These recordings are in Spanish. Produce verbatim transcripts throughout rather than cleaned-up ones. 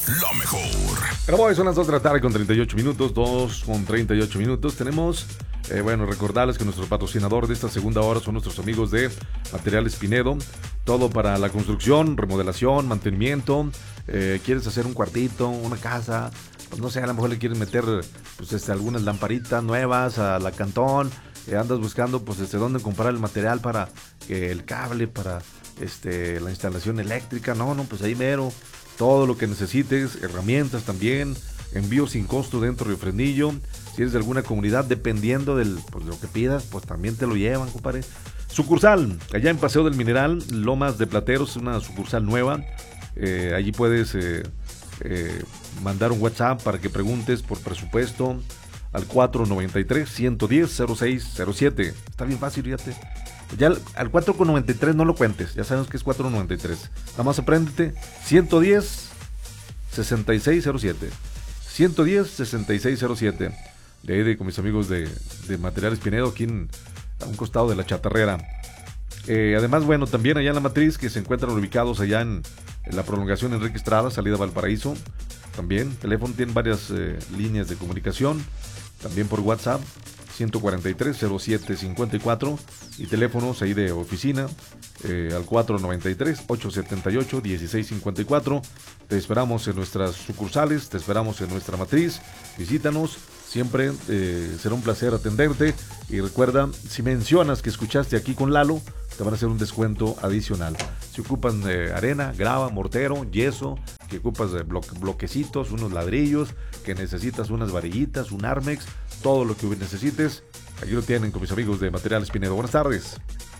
lo mejor. Pero hoy son las dos de la tarde con treinta y ocho minutos, dos con treinta y ocho minutos. Tenemos, eh, bueno, recordarles que nuestro patrocinador de esta segunda hora son nuestros amigos de Materiales Pinedo. Todo para la construcción, remodelación, mantenimiento. Eh, ¿Quieres hacer un cuartito, una casa? Pues no sé, a lo mejor le quieres meter pues, este, algunas lamparitas nuevas a la cantón. Eh, andas buscando pues desde dónde comprar el material para que el cable, para este, la instalación eléctrica. No, no, pues ahí mero. Todo lo que necesites, herramientas también, envío sin costo dentro de Fresnillo. Si eres de alguna comunidad, dependiendo del, pues, de lo que pidas, pues también te lo llevan, compadre. Sucursal, allá en Paseo del Mineral, Lomas de Plateros, una sucursal nueva. Eh, allí puedes eh, eh, mandar un WhatsApp para que preguntes por presupuesto al cuatro noventa y tres, ciento diez, cero seis cero siete. Está bien fácil, fíjate. Ya al, al cuatro noventa y tres no lo cuentes, ya sabemos que es cuatro noventa y tres. Nada más apréndete, ciento diez, sesenta y seis cero siete. ciento diez, sesenta y seis cero siete. De ahí de, con mis amigos de, de Materiales Pinedo, aquí en, a un costado de la chatarrera. Eh, además, bueno, también allá en la matriz, que se encuentran ubicados allá en, en la prolongación Enrique Estrada, salida Valparaíso. También, teléfono, tienen varias eh, líneas de comunicación. También por WhatsApp, ciento cuarenta y tres, cero siete cincuenta y cuatro. Y teléfonos ahí de oficina, eh, al cuatro noventa y tres, ochocientos setenta y ocho, dieciséis cincuenta y cuatro. Te esperamos en nuestras sucursales, te esperamos en nuestra matriz. Visítanos. Siempre eh, será un placer atenderte. Y recuerda, si mencionas que escuchaste aquí con Lalo, te van a hacer un descuento adicional. Si ocupan eh, arena, grava, mortero, yeso, que ocupas eh, blo bloquecitos, unos ladrillos, que necesitas unas varillitas, un Armex, todo lo que necesites, aquí lo tienen con mis amigos de Materiales Pinedo. Buenas tardes.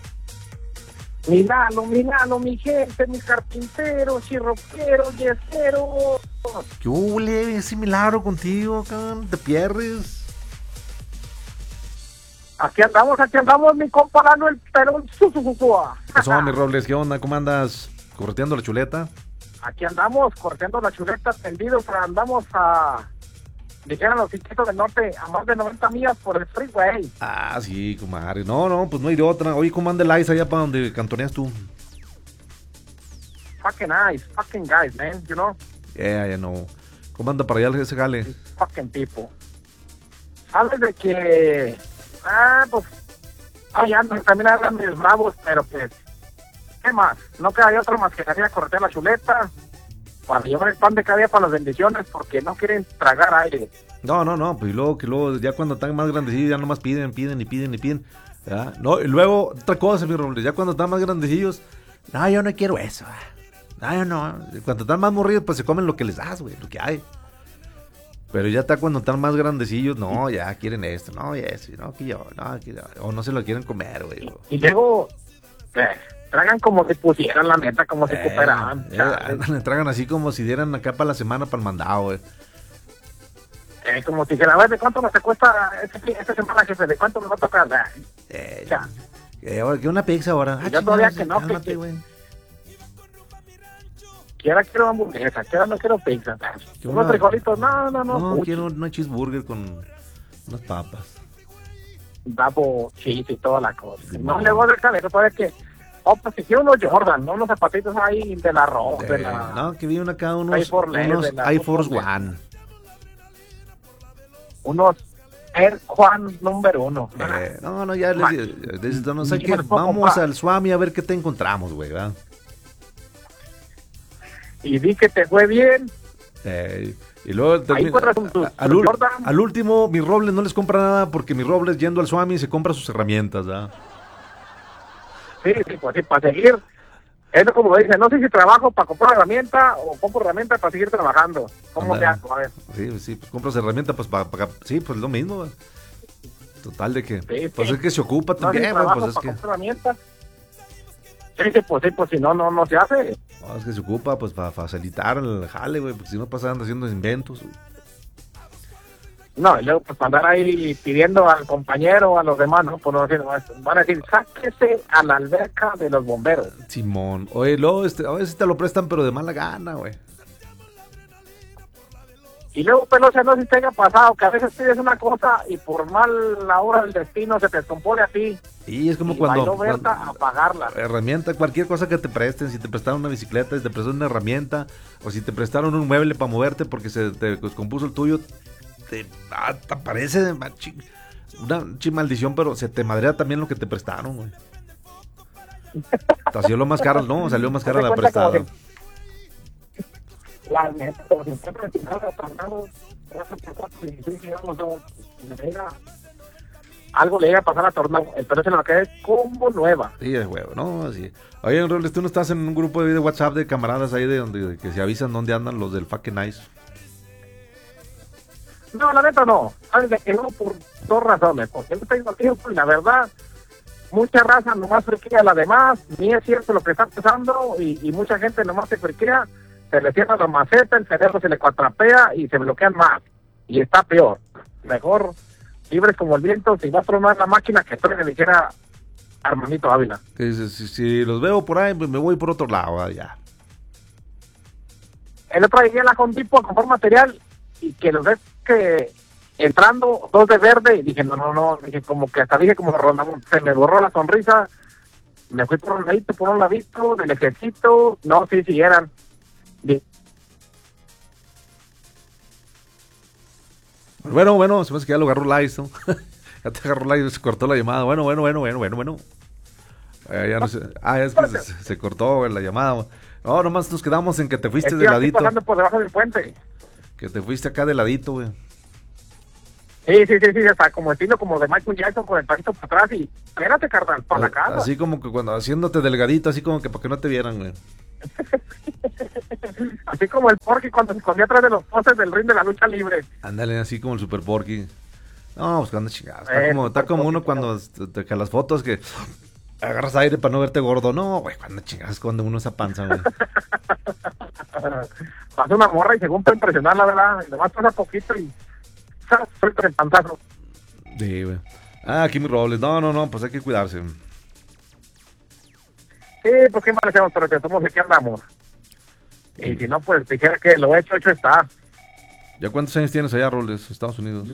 Mi Lalo, mi Lalo, mi gente, mis carpinteros, chirroqueros, yeseros. ¿Qué huele? Ese milagro contigo, cabrón. Te pierdes. Aquí andamos, aquí andamos, mi compa Lalo, el pelón susuzuzua. ¿Qué pasó, mi Robles? ¿Qué onda? ¿Cómo andas? ¿Correteando la chuleta? Aquí andamos, corriendo la chuleta, tendidos, pero andamos a... Dijeron los chiquitos del norte, a más de noventa millas por el freeway. Ah, sí, comadre. No, no, pues no hay de otra. Oye, ¿cómo anda el ice allá para donde cantoneas tú? Fucking nice, fucking guys, man, you know? Yeah, ya no. ¿Cómo anda para allá ese jale? Fucking people. Sabes de que... Ah, pues... Ay, andan también andan mis bravos, pero pues... ¿Qué más? No queda otro más que salir a corretear la chuleta para llevar el pan de cada día para las bendiciones, porque no quieren tragar aire. No, no, no, pues y luego que luego ya cuando están más grandecillos ya nomás piden, piden y piden y piden. ¿Verdad? No, y luego otra cosa, mi Robles, ya cuando están más grandecillos, no, yo no quiero eso. No, yo no. Cuando están más morridos, pues se comen lo que les das, güey, lo que hay. Pero ya está cuando están más grandecillos, no, ya quieren esto, no, y eso, no, que yo, no, que yo, o no se lo quieren comer, güey. Y luego, eh, tragan como si pusieran la neta, como si Eh, cooperaran. eh, le tragan así como si dieran acá para la semana para el mandado, güey. Eh, como si dijera, a ver, ¿de cuánto nos cuesta este, esta semana, jefe? ¿De cuánto nos va a tocar? Eh, Ya. eh, ahora, ¿qué una pizza ahora? Y yo todavía que no, cálmate, que- güey. Quiera quiero hamburguesa, quiera no quiero pizza. ¿Qué Unos una- frijolitos, no, no, no. No, Uy, quiero una cheeseburger con unas papas. Double cheese y toda la cosa. Sí, No man. le voy a dejar eso, todavía que... Oh, pues si quiero unos Jordan, ¿no? Unos zapatitos ahí de la ropa, de Eh, la... no, que vienen acá unos, Air Force Lane, unos de la- Air Force One. Unos Air Juan número uno. Eh, no, no, ya les, Man. les, les- no sé Ni qué, me los puedo vamos comprar. al Swami a ver qué te encontramos, güey, ¿verdad? Y vi que te fue bien. Eh, y luego Ahí termina- fueron tus- tus al, ul- Jordan. al último, mi Robles no les compra nada porque mi Robles yendo al Swami se compra sus herramientas, ¿verdad? Sí, sí, pues sí, para seguir. Es como dice, no sé si trabajo para comprar herramienta o compro herramienta para seguir trabajando. ¿Cómo te Ándale. hago? A ver. Sí, sí, pues compras herramientas, pues para, para sí, pues lo mismo, güey. Total de que, Sí, pues sí. es que se ocupa No sé si también, güey, trabajo pues es para que, comprar herramientas. Sí, sí, pues sí, pues si no, no, no se hace. no, es que se ocupa, pues para facilitar el jale, güey, porque si no pasan haciendo inventos, güey. No, y luego pues para andar ahí pidiendo al compañero o a los demás, ¿no? Pues no, decir, van a decir, sáquese a la alberca de los bomberos. Simón, oye, luego este, a veces te lo prestan, pero de mala gana, güey. Y luego, pues no sé, no sé si te haya pasado que a veces pides una cosa y por mal la hora del destino se te descompone así Y es como y cuando, bailó Berta cuando a pagarla. herramienta, cualquier cosa que te presten, si te prestaron una bicicleta, si te prestaron una herramienta, o si te prestaron un mueble para moverte porque se te descompuso el tuyo, te, ah, te aparece machi, una chi maldición, pero se te madrea también lo que te prestaron, güey. Salió lo más caro, no, salió más cara la prestada. La neta, como si siempre tiraba tornado, algo le iba a pasar a Tornado, entonces se lo quedé como nueva. Sí, de huevo, no, así. Oye, Robles, tú no estás en un grupo de WhatsApp de camaradas ahí de donde de que se avisan dónde andan los del fucking nice. No, la neta no, sabes de que no, por dos razones, porque no tengo tiempo y la verdad, mucha raza nomás friquea a la demás, ni es cierto lo que está pasando y, y mucha gente nomás se friquea, se le cierra la maceta, el cerebro se le cuatrapea y se bloquean más, y está peor. Mejor libres como el viento, si va a tronar la máquina que estoy, le dijera Armandito Ávila. Que dice, si, si los veo por ahí, pues me voy por otro lado, ah, ya. El otro día la con tipo a comprar material y que los ves que entrando dos de verde y dije no, no, no, dije como que hasta dije como se me borró la sonrisa, me fui por un ladito, por un ladito, del ejército, no, sí, sí eran. Bueno, bueno, se me hace que ya lo agarró Lice, ¿no? Ya te agarró Lice, se cortó la llamada. Bueno, bueno, bueno, bueno, bueno, bueno. Eh, ya no sé. Ah, es que se, se cortó la llamada. No, nomás nos quedamos en que te fuiste de ladito. Pasando por debajo del puente. Que te fuiste acá de ladito, güey. Sí, sí, sí, sí, hasta como estilo como de Michael Jackson con el pasito para atrás y espérate, carnal, para la casa. Así como que cuando haciéndote delgadito, así como que para que no te vieran, güey. Así como el Porky cuando se escondía atrás de los postes del ring de la lucha libre. Ándale, así como el Super Porky. No, pues cuando chingados. Está, eh, como, está como uno cuando te, te las fotos que agarras aire para no verte gordo. No, güey, cuando chingados, cuando uno esa panza, güey. Pasa una morra y según para impresionarla, ¿verdad? Le pasa poquito y suelta el pantazo. Sí, güey. Ah, aquí mi Robles. No, no, no, pues hay que cuidarse. Sí, pues qué mal hacemos, pero que somos de qué andamos. Y si no, pues dijera que lo hecho, hecho está. ¿Ya cuántos años tienes allá, Robles, Estados Unidos?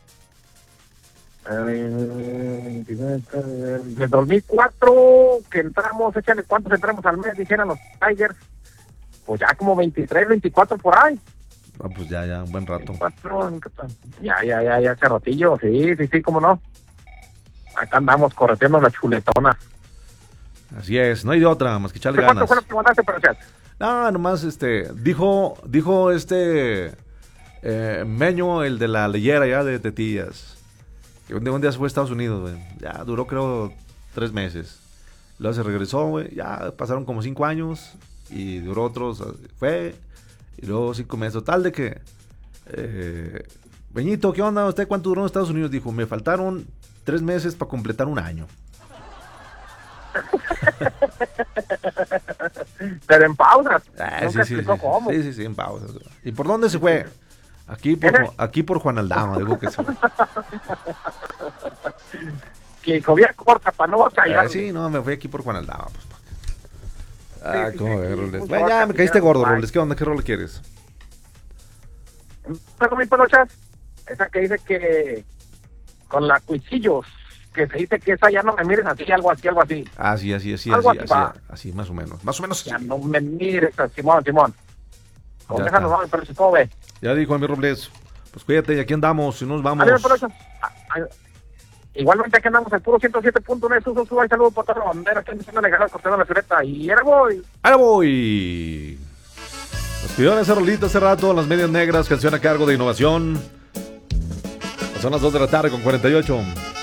Eh, de dos mil cuatro que entramos, échale cuántos entramos al mes, dijeran los Tigers. Pues ya como veintitrés, veinticuatro por ahí. Ah, pues ya, ya, un buen rato. veinticuatro, ya, ya, ya, ya, hace ratillo, sí, sí, sí, cómo no. Acá andamos correteando la chuletona. Así es, no hay de otra, más que echarle ganas. ¿Cuánto fue lo que mandaste para chat? No, nomás, este, dijo, dijo este eh, Meño, el de la leyera ya de Tetillas, que un día, un día se fue a Estados Unidos, güey. Ya duró, creo, tres meses. Luego se regresó, güey, ya pasaron como cinco años y duró otros, fue, y luego cinco meses. Total de que, eh, Beñito, ¿qué onda? ¿Usted cuánto duró en Estados Unidos? Dijo, me faltaron tres meses para completar un año. Pero en pausas. Ah, Nunca sí, sí, explicó sí, cómo. sí, sí, sí, en pausas. ¿Y por dónde se fue? Aquí por, aquí por Juan Aldama, digo que se fue. Que comía corta para no callar. Ah, sí, no, me fui aquí por Juan Aldama. Pues. Ah, sí, cómo sí, ves, sí, Robles. sí, Bueno, ya me caíste gordo, Robles. ¿Qué onda? ¿Qué rol quieres? ¿Pero mi pelochas? Esa que dice que con la cuchillos, que se dice que esa ya no me mires así, algo así, algo así. Ah, sí, así, así, Algo así, así, así, así, más o menos. Más o menos así. Ya no me mires, Simón, Simón. Con Ya esa nos está. vamos, pero si todo ve. Ya dijo a mi Robles. Pues cuídate, y aquí andamos, y nos vamos. Adiós, pelochas. Ah, ah, igualmente aquí andamos el puro ciento siete punto net, suso, suba y saludos por toda la bandera, que me le ganas cortando la sureta, y era voy. ¡Ahora voy! Nos pidieron ese rolito hace rato, Las Medias Negras, canción a cargo de Innovación. Son las dos de la tarde con cuarenta y ocho.